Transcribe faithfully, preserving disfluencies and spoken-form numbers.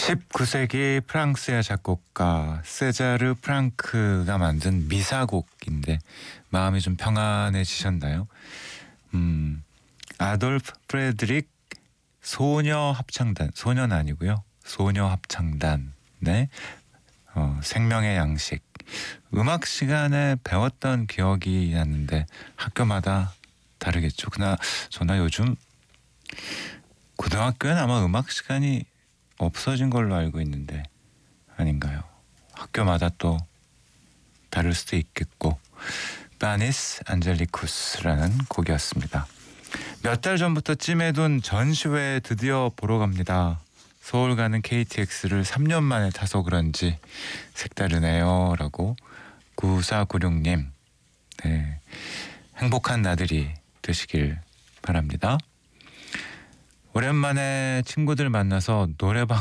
십구 세기 프랑스의 작곡가 세자르 프랑크가 만든 미사곡인데 마음이 좀 평안해지셨나요? 음, 아돌프 프레드릭 소녀 합창단, 소녀는 아니고요. 소녀 합창단의 어, 생명의 양식. 음악 시간에 배웠던 기억이 나는데 학교마다 다르겠죠. 그나 저나 요즘 고등학교엔 아마 음악 시간이 없어진 걸로 알고 있는데 아닌가요? 학교마다 또 다를 수도 있겠고. 바니스 안젤리쿠스라는 곡이었습니다. 몇 달 전부터 찜해둔 전시회 드디어 보러 갑니다. 서울 가는 케이티엑스를 삼 년 만에 타서 그런지 색다르네요 라고 구사구육 님, 네, 행복한 나들이 되시길 바랍니다. 오랜만에 친구들 만나서 노래방